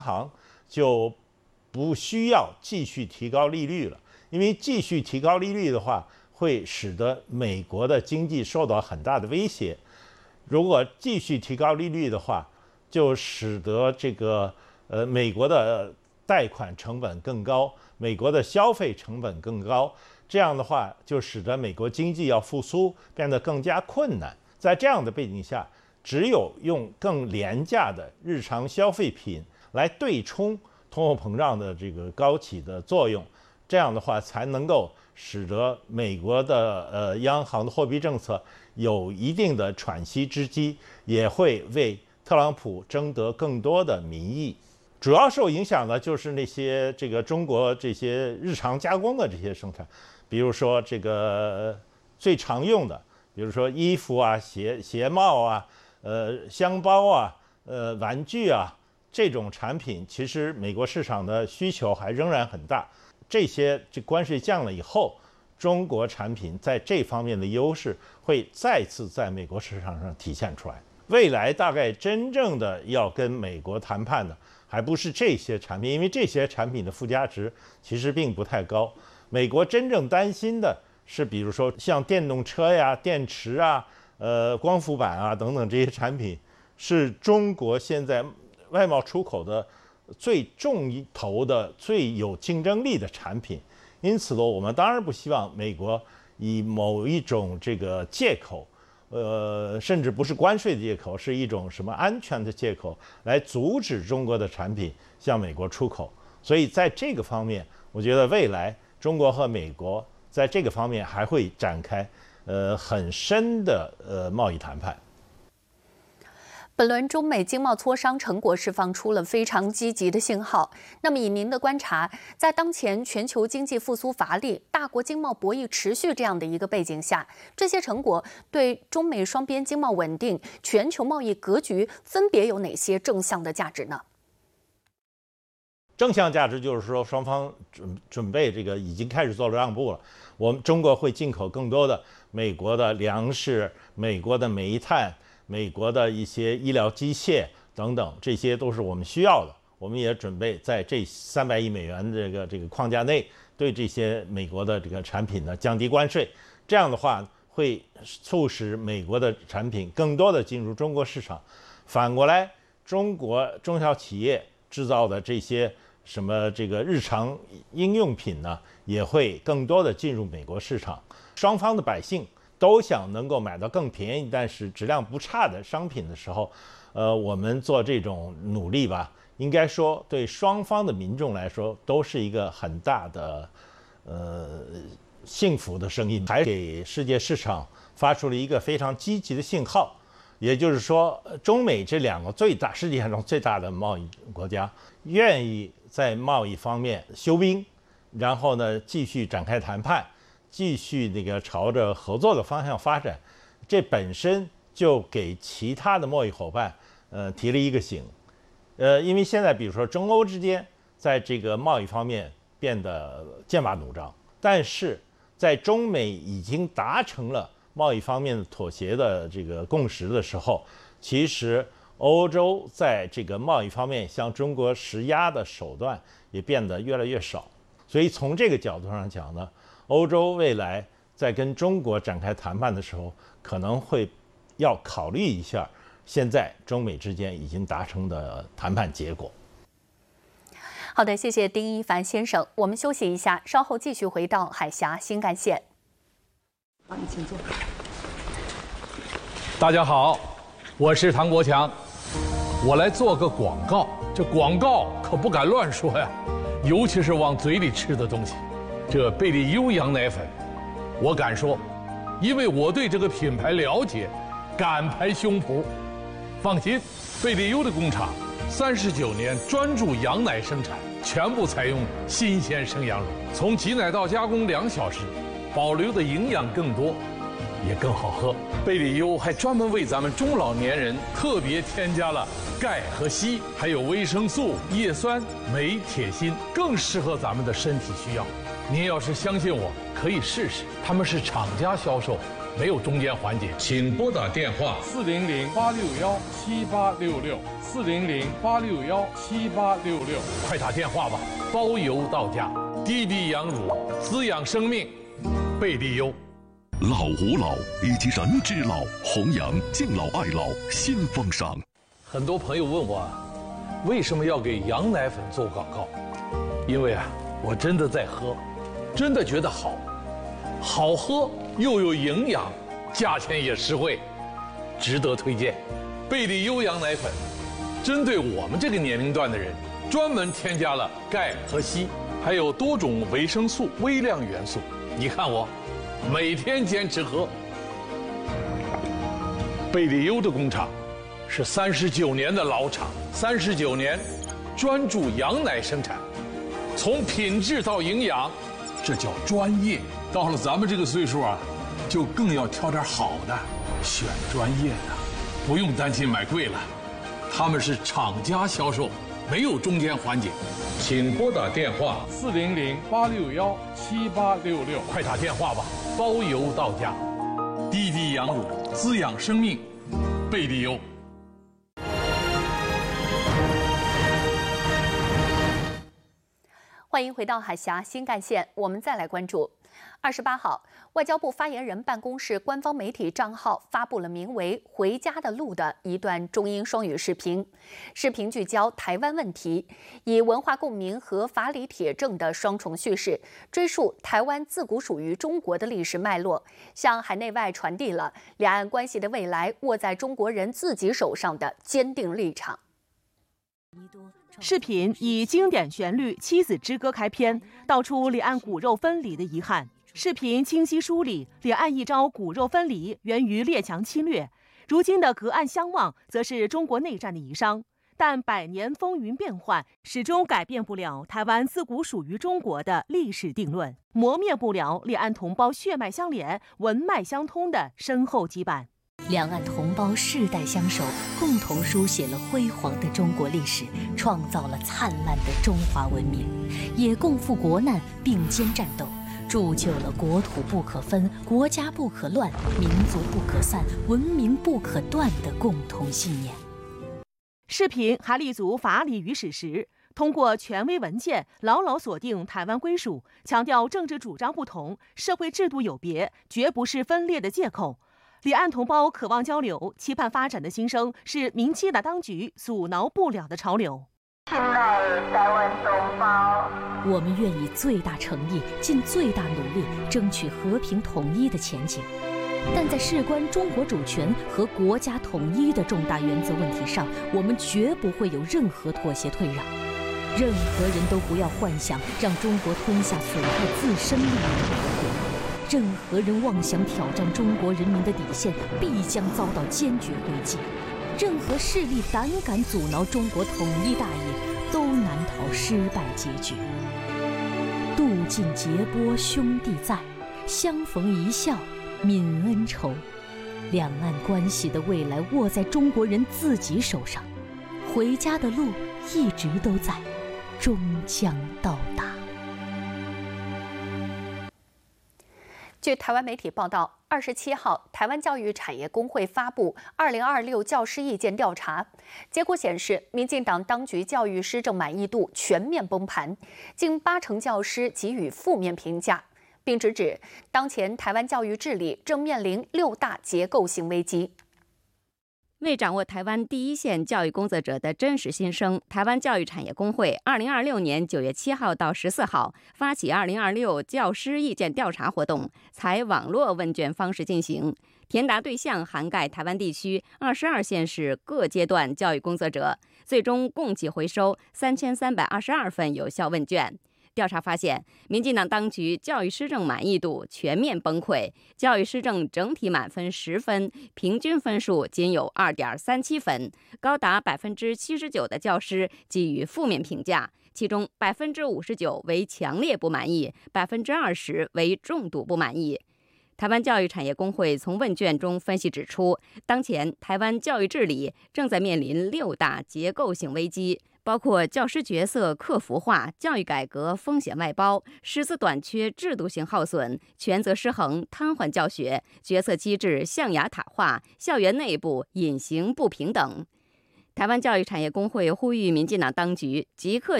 行就不需要继续提高利率了，因为继续提高利率的话，会使得美国的经济受到很大的威胁。如果继续提高利率的话，就使得这个美国的贷款成本更高，美国的消费成本更高，这样的话就使得美国经济要复苏变得更加困难。在这样的背景下，只有用更廉价的日常消费品来对冲通货膨胀的这个高企的作用，这样的话才能够使得美国的央行的货币政策有一定的喘息之机，也会为特朗普争得更多的民意。主要受影响的就是那些这个中国这些日常加工的这些生产，比如说这个最常用的，比如说衣服啊、鞋帽啊、箱包啊、玩具啊这种产品，其实美国市场的需求还仍然很大。这关税降了以后，中国产品在这方面的优势会再次在美国市场上体现出来。未来大概真正的要跟美国谈判的，还不是这些产品，因为这些产品的附加值其实并不太高。美国真正担心的是，比如说像电动车呀、电池啊、光伏板啊等等这些产品，是中国现在外贸出口的最重头的、最有竞争力的产品。因此呢，我们当然不希望美国以某一种这个借口，甚至不是关税的借口，是一种什么安全的借口，来阻止中国的产品向美国出口。所以在这个方面，我觉得未来中国和美国在这个方面还会展开很深的贸易谈判。 本轮中美经贸磋商成果释放出了非常积极的信号。那么，以您的观察，在当前全球经济复苏乏力、大国经贸博弈持续这样的一个背景下，这些成果对中美双边经贸稳定、全球贸易格局分别有哪些正向的价值呢？ 正向价值就是说，双方准备这个已经开始做了让步了。我们中国会进口更多的美国的粮食、美国的煤炭、美国的一些医疗机械等等，这些都是我们需要的。我们也准备在这300亿美元的这个框架内，对这些美国的这个产品呢降低关税。这样的话，会促使美国的产品更多的进入中国市场。反过来，中国中小企业制造的这些什么这个日常应用品呢，也会更多的进入美国市场。双方的百姓都想能够买到更便宜但是质量不差的商品的时候，我们做这种努力吧，应该说对双方的民众来说都是一个很大的幸福的声音，还给世界市场发出了一个非常积极的信号。也就是说，中美这2个世界上最大的贸易国家愿意在贸易方面休兵，然后呢继续展开谈判，继续那个朝着合作的方向发展，这本身就给其他的贸易伙伴提了一个醒。因为现在比如说中欧之间在这个贸易方面变得剑拔弩张，但是在中美已经达成了贸易方面的妥协的这个共识的时候，其实欧洲在这个贸易方面向中国施压的手段也变得越来越少。所以从这个角度上讲呢，欧洲未来在跟中国展开谈判的时候，可能会要考虑一下现在中美之间已经达成的谈判结果。 好的，谢谢丁一凡先生。我们休息一下，稍后继续回到海峡新干线。 你请坐。 大家好，我是唐国强，我来做个广告。这广告可不敢乱说呀，尤其是往嘴里吃的东西。这贝利优羊奶粉，我敢说，因为我对这个品牌了解，敢拍胸脯。放心，贝利优的工厂39年专注羊奶生产，全部采用新鲜生羊乳，从挤奶到加工2小时。保留的营养更多，也更好喝。贝利优还专门为咱们中老年人特别添加了钙和硒，还有维生素、叶酸、镁、铁、锌，更适合咱们的身体需要。您要是相信我，可以试试。他们是厂家销售， 没有中间环节。请拨打电话400-861-7866，400-861-7866，快打电话吧，包邮到家。滴滴羊乳，滋养生命，贝利优。 老吾老以及人之老，弘扬敬老爱老新风尚。 很多朋友问我，为什么要给羊奶粉做广告？因为我真的在喝，真的觉得好，好喝又有营养，价钱也实惠，值得推荐。贝利优羊奶粉，针对我们这个年龄段的人，专门添加了钙和硒，还有多种维生素、微量元素。你看我，每天坚持喝。贝利优的工厂是39年的老厂，39年专注羊奶生产，从品质到营养，这叫专业。到了咱们这个岁数就更要挑点好的，选专业的，不用担心买贵了。他们是厂家销售，没有中间环节。请拨打电话400-861-7866，快打电话吧，包邮到家。滴滴羊乳，滋养生命，贝利优。 欢迎回到海峡新干线，我们再来关注。28号，外交部发言人办公室官方媒体账号发布了名为《回家的路》的一段中英双语视频。视频聚焦台湾问题，以文化共鸣和法理铁证的双重叙事，追溯台湾自古属于中国的历史脉络，向海内外传递了两岸关系的未来握在中国人自己手上的坚定立场。 视频以经典旋律《妻子之歌》开篇，道出两岸骨肉分离的遗憾。视频清晰梳理，两岸一朝骨肉分离源于列强侵略，如今的隔岸相望则是中国内战的遗孀。但百年风云变幻，始终改变不了台湾自古属于中国的历史定论，磨灭不了两岸同胞血脉相连、文脉相通的深厚羁绊。 两岸同胞世代相守，共同书写了辉煌的中国历史，创造了灿烂的中华文明，也共赴国难，并肩战斗，铸就了国土不可分、国家不可乱、民族不可散、文明不可断的共同信念。 视频还立足法理与史实，通过权威文件牢牢锁定台湾归属，强调政治主张不同、社会制度有别，绝不是分裂的借口。两岸同胞渴望交流、期盼发展的心声，是民进党当局阻挠不了的潮流。 亲爱的台湾同胞， 我们愿以最大诚意、尽最大努力，争取和平统一的前景。但在事关中国主权和国家统一的重大原则问题上，我们绝不会有任何妥协退让。任何人都不要幻想让中国吞下损害自身利益的国土。任何人妄想挑战中国人民的底线，必将遭到坚决回击。任何势力胆敢阻挠中国统一大业，都难逃失败结局。渡尽劫波兄弟在，相逢一笑泯恩仇。两岸关系的未来握在中国人自己手上，回家的路一直都在，终将到达。 据台湾媒体报道，27号，台湾教育产业工会发布2026教师意见调查，结果显示，民进党当局教育施政满意度全面崩盘，近80%教师给予负面评价，并直指当前台湾教育治理正面临6大结构性危机。 为掌握台湾第一线教育工作者的真实心声，台湾教育产业工会2026年9月7号到14号发起2026教师意见调查活动，采网络问卷方式进行，填答对象涵盖台湾地区22县市各阶段教育工作者，最终共计回收3322份有效问卷。调查发现，民进党当局教育施政满意度全面崩溃，教育施政整体满分10分，平均分数仅有2.37分，高达79%的教师给予负面评价，其中59%为强烈不满意，20%为重度不满意。台湾教育产业工会从问卷中分析指出，当前台湾教育治理正在面临6大结构性危机， 包括教师角色客服化、教育改革风险外包、师资短缺制度性耗损、权责失衡瘫痪教学、决策机制象牙塔化、校园内部隐形不平等。台湾教育产业工会呼吁民进党当局即刻